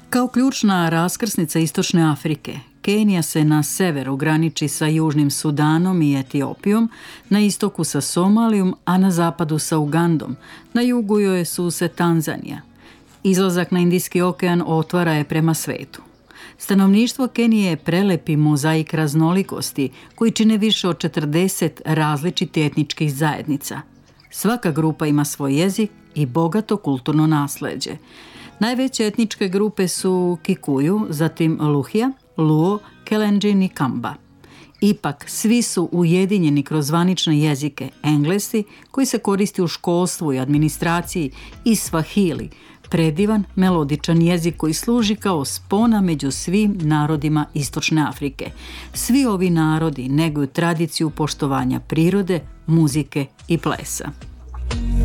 Kao ključna raskrsnica Istočne Afrike, Kenija se na severu graniči sa Južnim Sudanom i Etiopijom, na istoku sa Somalijom, a na zapadu sa Ugandom. Na jugu joj je sused Tanzanija. Izlazak na Indijski okean otvara je prema svetu. Stanovništvo Kenije je prelepi mozaik raznolikosti koji čine više od 40 različitih etničkih zajednica. Svaka grupa ima svoj jezik i bogato kulturno nasleđe. Najveće etničke grupe su Kikuju, zatim Luhja, Luo, Kelenđin i Kamba. Ipak, svi su ujedinjeni kroz zvanične jezike Englesi, koji se koristi u školstvu i administraciji, i Swahili, predivan, melodičan jezik koji služi kao spona među svim narodima Istočne Afrike. Svi ovi narodi neguju tradiciju poštovanja prirode, muzike i plesa.